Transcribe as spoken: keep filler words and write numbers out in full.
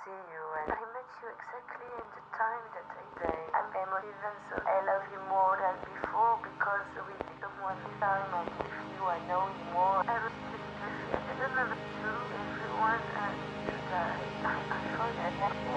see you, and I met you exactly in the time that I say I'm emotive, and so I love you more than before because we become one time, and with you I know you more. I was just with you. I don't know if it's true. Everyone uh, needs to die. I, I forget.